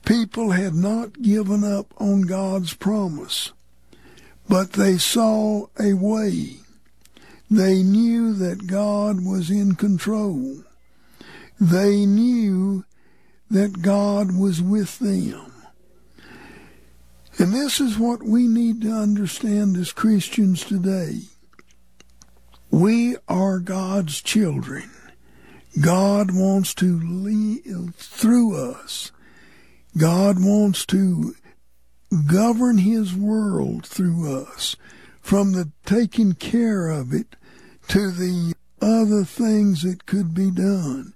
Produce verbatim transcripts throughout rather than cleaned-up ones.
people had not given up on God's promise, but they saw a way. They knew that God was in control. They knew that God was with them. And this is what we need to understand as Christians today. We are God's children. God wants to live through us. God wants to govern his world through us, from the taking care of it to the other things that could be done.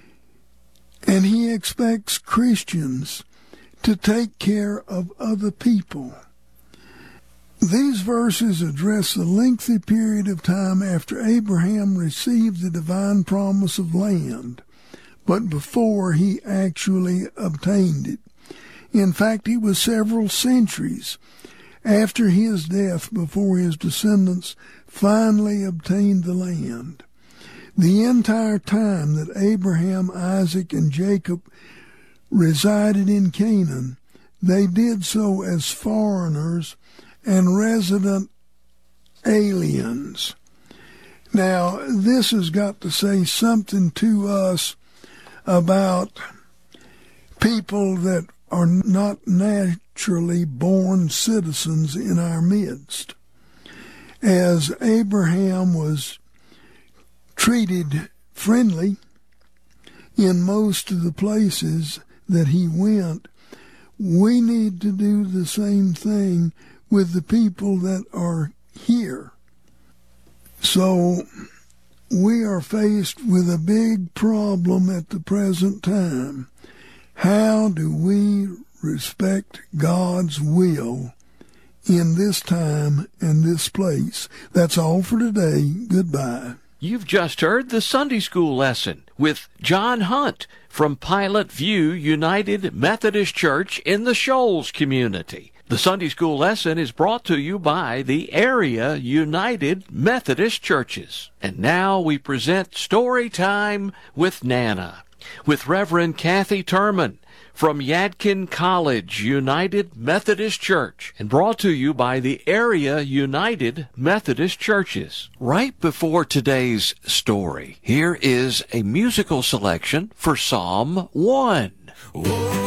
And he expects Christians to take care of other people. These verses address the lengthy period of time after Abraham received the divine promise of land, but before he actually obtained it. In fact, it was several centuries after his death before his descendants finally obtained the land. The entire time that Abraham, Isaac, and Jacob resided in Canaan, they did so as foreigners and resident aliens. Now, this has got to say something to us about people that are not naturally born citizens in our midst. As Abraham was treated friendly in most of the places that he went, we need to do the same thing with the people that are here. So we are faced with a big problem at the present time. How do we respect God's will in this time and this place? That's all for today. Goodbye. You've just heard the Sunday School lesson with John Hunt from Pilot View United Methodist Church in the Shoals community. The Sunday School lesson is brought to you by the Area United Methodist Churches. And now we present Story Time with Nana, with Reverend Kathy Turman from Yadkin College United Methodist Church, and brought to you by the Area United Methodist Churches. Right before today's story, here is a musical selection for Psalm one. Whoa.